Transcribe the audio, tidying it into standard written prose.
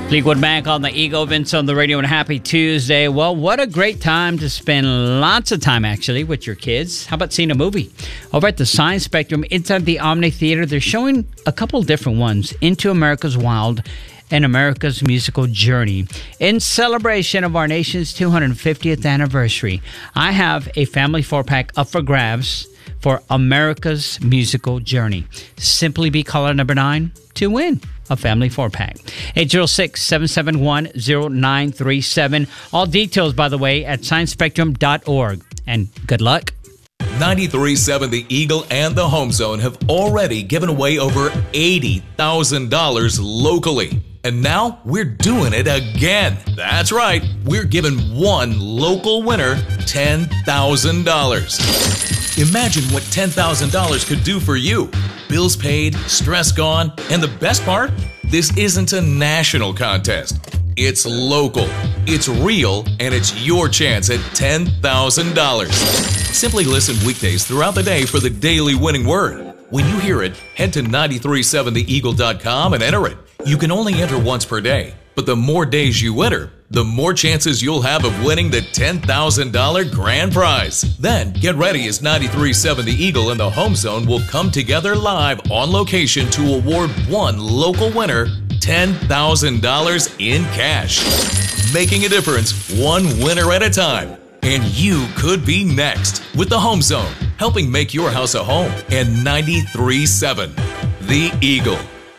Fleetwood Mac on the Eagle, Vince on the radio, and happy Tuesday. Well, what a great time to spend lots of time, actually, with your kids. How about seeing a movie? Over at the Science Spectrum inside the Omni Theater, they're showing a couple different ones, Into America's Wild and America's Musical Journey. In celebration of our nation's 250th anniversary, I have a family 4-pack up for grabs for America's Musical Journey. Simply be caller number 9 to win a family 4-pack. 806-771-0937. All details, by the way, at sciencespectrum.org. And good luck. 93.7 The Eagle and the Home Zone have already given away over $80,000 locally. And now we're doing it again. That's right. We're giving one local winner $10,000. Imagine what $10,000 could do for you. Bills paid, stress gone, and the best part? This isn't a national contest. It's local, it's real, and it's your chance at $10,000. Simply listen weekdays throughout the day for the daily winning word. When you hear it, head to 937theeagle.com and enter it. You can only enter once per day, but the more days you enter, the more chances you'll have of winning the $10,000 grand prize. Then get ready as 93.7 The Eagle and the Home Zone will come together live on location to award one local winner $10,000 in cash. Making a difference one winner at a time. And you could be next with the Home Zone, helping make your house a home. And 93.7 The Eagle.